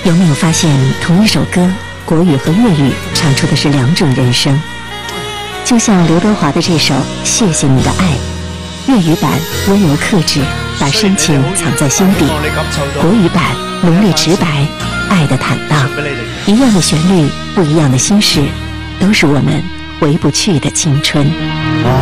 有没有发现，同一首歌，国语和粤语唱出的是两种人生？就像刘德华的这首《谢谢你的爱》，粤语版温柔克制，把深情藏在心底；国语版浓烈直白，爱的坦荡。一样的旋律，不一样的心事，都是我们回不去的青春。